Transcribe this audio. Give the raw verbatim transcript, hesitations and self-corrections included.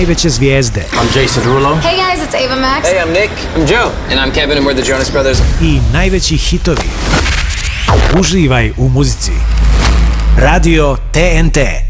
najveće zvijezde. I'm Jason Derulo. Hey guys, it's Ava Max. Hey, I'm Nick. I'm Joe. And I'm Kevin and we're the Jonas Brothers. I najveći hitovi. Uživaj u muzici. Radio T N T.